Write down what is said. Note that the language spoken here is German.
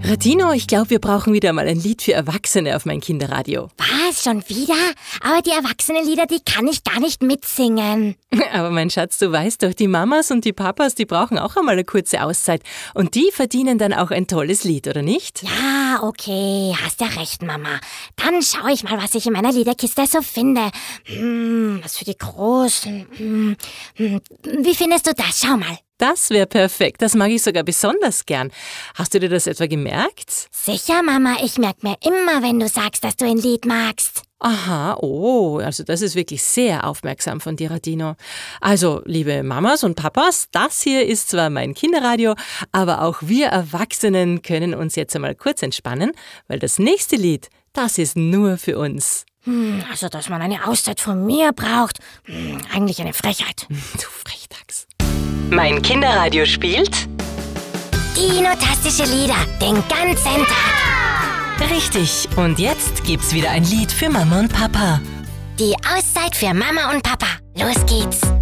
Radino, ich glaube, wir brauchen wieder mal ein Lied für Erwachsene auf mein Kinderradio. Was, schon wieder? Aber die Erwachsenenlieder, die kann ich gar nicht mitsingen. Aber mein Schatz, du weißt doch, die Mamas und die Papas, die brauchen auch einmal eine kurze Auszeit. Und die verdienen dann auch ein tolles Lied, oder nicht? Ja, okay, hast ja recht, Mama. Dann schaue ich mal, was ich in meiner Liederkiste so finde. Was für die Großen. Wie findest du das? Schau mal. Das wäre perfekt, das mag ich sogar besonders gern. Hast du dir das etwa gemerkt? Sicher, Mama, ich merke mir immer, wenn du sagst, dass du ein Lied magst. Aha, also das ist wirklich sehr aufmerksam von dir, Radino. Also, liebe Mamas und Papas, das hier ist zwar mein Kinderradio, aber auch wir Erwachsenen können uns jetzt einmal kurz entspannen, weil das nächste Lied, das ist nur für uns. Also, dass man eine Auszeit von mir braucht, eigentlich eine Frechheit. Du Frechdachs. Mein Kinderradio spielt Dino-tastische Lieder, den ganzen Tag. Richtig, und jetzt gibt's wieder ein Lied für Mama und Papa. Die Auszeit für Mama und Papa. Los geht's.